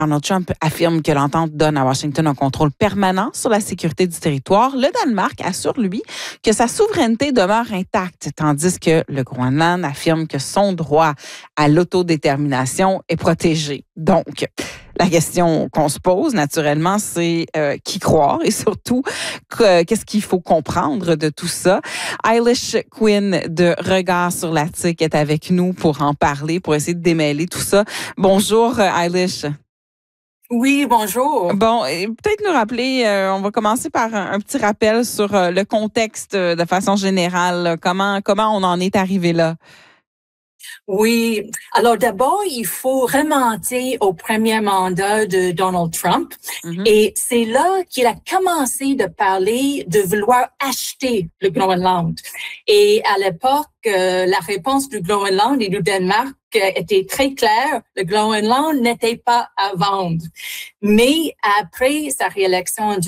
Donald Trump affirme que l'entente donne à Washington un contrôle permanent sur la sécurité du territoire. Le Danemark assure, lui, que sa souveraineté demeure intacte, tandis que le Groenland affirme que son droit à l'autodétermination est protégé. Donc, la question qu'on se pose, naturellement, c'est qui croire et surtout, qu'est-ce qu'il faut comprendre de tout ça. Eilish Quinn de Regard sur l'Arctique est avec nous pour en parler, pour essayer de démêler tout ça. Bonjour, Eilish. Oui, bonjour. Bon, peut-être nous rappeler, on va commencer par un petit rappel sur le contexte de façon générale. Comment on en est arrivé là? Oui. Alors d'abord, il faut remonter au premier mandat de Donald Trump. Mm-hmm. Et c'est là qu'il a commencé de parler de vouloir acheter le Groenland. Et à l'époque, la réponse du Groenland et du Danemark était très claire. Le Groenland n'était pas à vendre. Mais après sa réélection en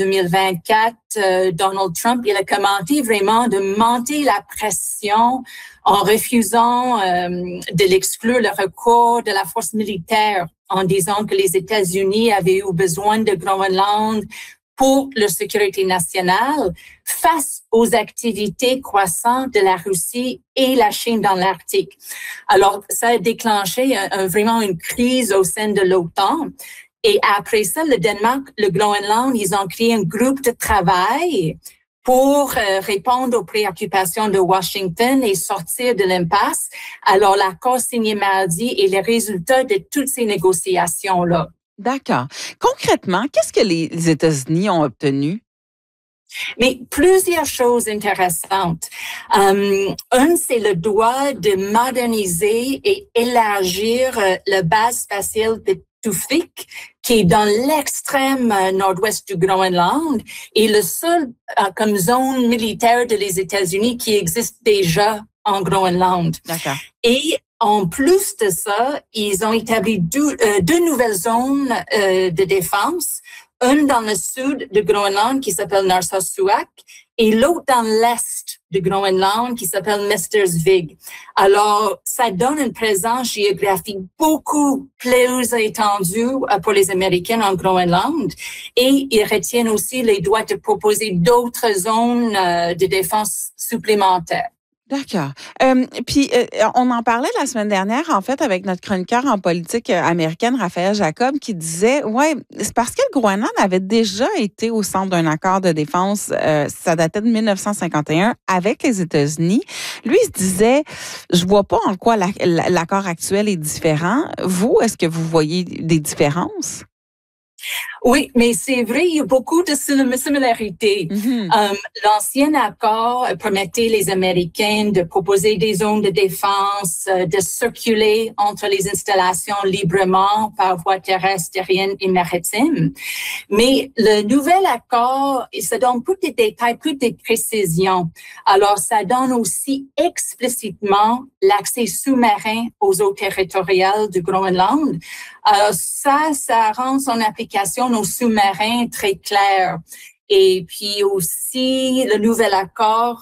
2024, Donald Trump, il a commencé vraiment de monter la pression en refusant de l'exclure le recours de la force militaire en disant que les États-Unis avaient eu besoin de Groenland pour leur sécurité nationale face aux activités croissantes de la Russie et la Chine dans l'Arctique. Alors, ça a déclenché vraiment une crise au sein de l'OTAN. Et après ça, le Danemark, le Groenland, ils ont créé un groupe de travail pour répondre aux préoccupations de Washington et sortir de l'impasse. Alors, l'accord signé mardi est le résultat de toutes ces négociations-là. D'accord. Concrètement, qu'est-ce que les États-Unis ont obtenu? Mais plusieurs choses intéressantes. C'est le droit de moderniser et élargir la base spatiale de Tufik, qui est dans l'extrême nord-ouest du Groenland, et le seul comme zone militaire des États-Unis qui existe déjà en Groenland. D'accord. Et en plus de ça, ils ont établi deux nouvelles zones de défense, une dans le sud du Groenland qui s'appelle Narsarsuaq et l'autre dans l'est du Groenland qui s'appelle Mestersvig. Alors, ça donne une présence géographique beaucoup plus étendue pour les Américains en Groenland et ils retiennent aussi les droits de proposer d'autres zones de défense supplémentaires. D'accord. Puis, on en parlait la semaine dernière, en fait, avec notre chroniqueur en politique américaine, Raphaël Jacob, qui disait, ouais, c'est parce que le Groenland avait déjà été au centre d'un accord de défense, ça datait de 1951, avec les États-Unis. Lui, il se disait, je vois pas en quoi l'accord actuel est différent. Vous, est-ce que vous voyez des différences? Oui, mais c'est vrai, il y a beaucoup de similarités. Mm-hmm. L'ancien accord permettait les Américains de proposer des zones de défense, de circuler entre les installations librement par voie terrestre, aérienne et maritime. Mais le nouvel accord, ça donne plus de détails, plus de précisions. Alors, ça donne aussi explicitement l'accès sous-marin aux eaux territoriales du Groenland. Alors, ça rend son application aux sous-marins très clair. Et puis aussi, le nouvel accord,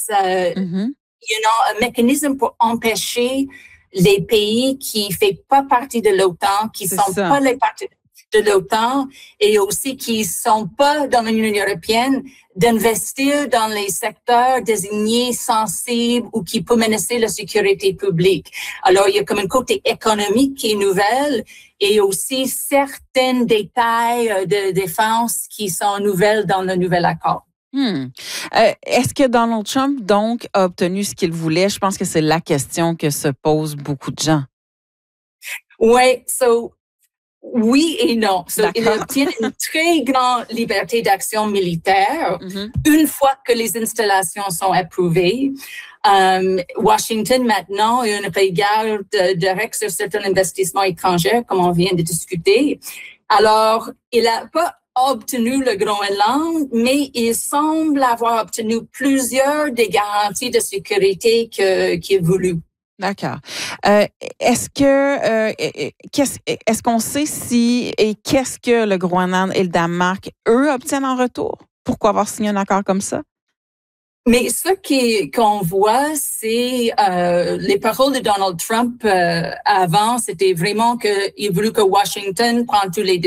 il y a un mécanisme pour empêcher les pays qui ne font pas partie de l'OTAN, qui ne sont pas les parties de l'OTAN et aussi qui ne sont pas dans l'Union européenne, d'investir dans les secteurs désignés sensibles ou qui peuvent menacer la sécurité publique. Alors, il y a comme un côté économique qui est nouvelle et aussi certains détails de défense qui sont nouvelles dans le nouvel accord. Est-ce que Donald Trump, donc, a obtenu ce qu'il voulait? Je pense que c'est la question que se posent beaucoup de gens. Oui et non. Il obtient une très grande liberté d'action militaire une fois que les installations sont approuvées. Washington, maintenant, a un regard direct sur certains investissements étrangers, comme on vient de discuter. Alors, il n'a pas obtenu le Groenland, mais il semble avoir obtenu plusieurs des garanties de sécurité qu'il a voulu. D'accord. Est-ce qu'on sait si et qu'est-ce que le Groenland et le Danemark, eux, obtiennent en retour? Pourquoi avoir signé un accord comme ça? Mais ce qu'on voit, c'est les paroles de Donald Trump avant, c'était vraiment qu'il voulait que Washington prenne tous les